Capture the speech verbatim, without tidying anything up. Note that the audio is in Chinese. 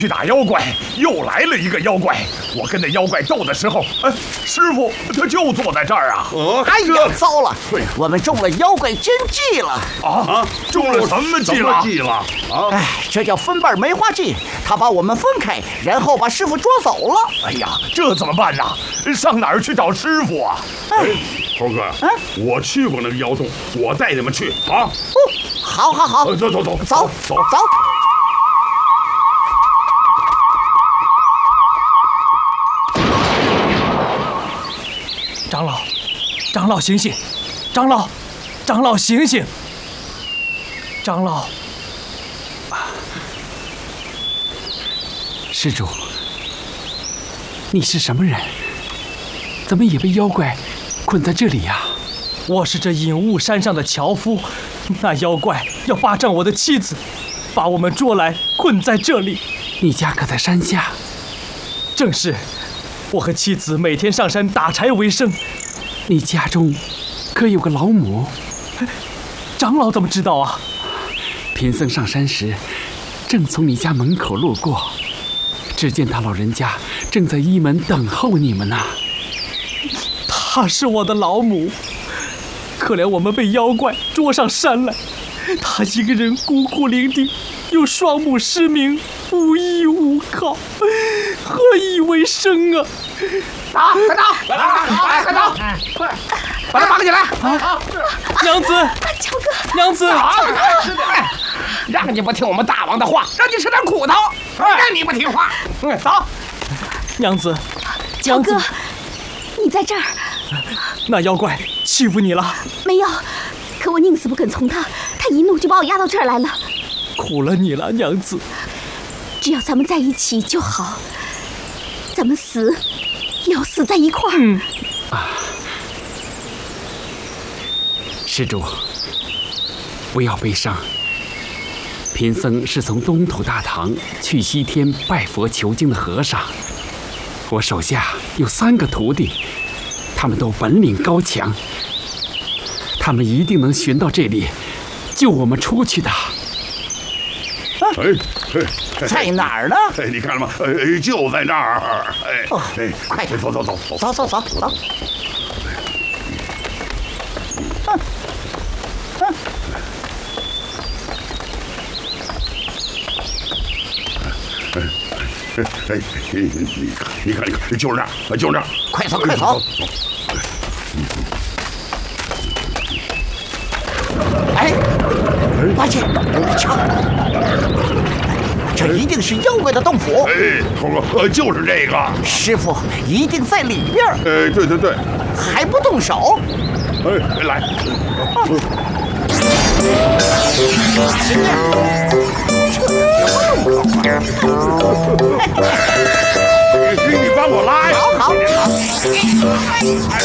去打妖怪，又来了一个妖怪。我跟那妖怪斗的时候，哎，师傅他就坐在这儿啊。 哦，哎呀，糟了，我们中了妖怪真计了啊！中了什么计了？ 计了啊！哎，这叫分瓣梅花计。他把我们分开，然后把师傅捉走了。 哎呀，这怎么办呢？上哪儿去找师傅啊？ 哎，猴哥，嗯，我去过那个妖洞，我带你们去啊。 哦，好，好，好， 走走走走走走。 长老，长老醒醒！长老，长老醒醒！长老， 施主，你是什么人？怎么也被妖怪困在这里呀？ 我是这隐雾山上的樵夫，那妖怪要霸占我的妻子，把我们捉来困在这里。 你家可在山下？ 正是。我和妻子每天上山打柴为生。 你家中可有个老母？ 长老怎么知道啊？ 贫僧上山时，正从你家门口路过，只见他老人家正在一门等候你们呢。 她是我的老母，可怜我们被妖怪捉上山来，她一个人孤苦伶仃，又双目失明，无依无靠，何以为生啊？ 打，快打！快打！快打！快，把他绑起来！ 啊！娘子， 乔哥， 娘子， 让你不听我们大王的话，让你吃点苦头，让你不听话。嗯，走。 娘子， 乔哥，你在这儿？ 那妖怪欺负你了？ 没有，可我宁死不肯从他，他一怒就把我押到这儿来了。 苦了你了，娘子。 只要咱们在一起就好，咱们死也要死在一块儿。 嗯啊，施主，不要悲伤。贫僧是从东土大唐去西天拜佛求经的和尚，我手下有三个徒弟，他们都本领高强，他们一定能寻到这里，救我们出去的。 哎哎，在哪儿呢？ 哎，你看了吗？哎，就在那儿。哎， 哦， 哎， 快点， 走走走走走走走走。嗯嗯。 哎哎哎，你你看你看你看，就是那儿，就是那儿。 快走快走。哎，八戒，你瞧。这一定是妖怪的洞府。 哎，猴哥，就是这个。 师傅一定在里边。 哎，对对对。 还不动手？ 哎，来。 行呀，这什么洞口啊？ 你你帮我拉呀！ 好好好。